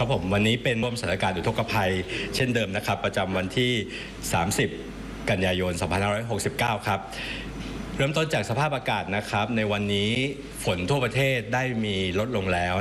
ครับผมวันนี้เป็นร่วมสถานการณ์อุทกภัยเช่นเดิมนะครับประจำวันที่ 30 กันยายน 2569 ครับเริ่มต้นจากสภาพอากาศนะครับในวันนี้ฝนทั่วประเทศได้มีลดลงแล้ว